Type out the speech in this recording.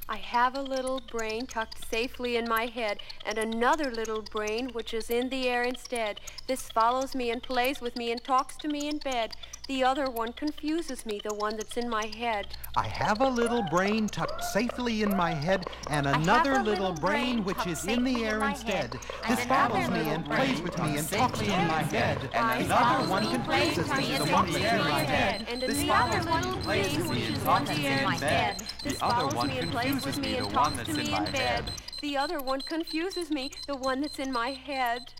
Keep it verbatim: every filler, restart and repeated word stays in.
I have a little brain tucked safely in my head, and another little brain which is in the air instead. This follows me and plays with me and talks to me in bed. The other one confuses me, the one that's in my head. I have a little brain tucked safely in my head, and another little brain which is in the air instead. This follows me and plays with me and talks to me in my head. And another one confuses me, the one that's in my head. And another little brain which is in the air instead. This follows me and plays with me and talks to me in bed. The other one confuses me, the one that's in my head.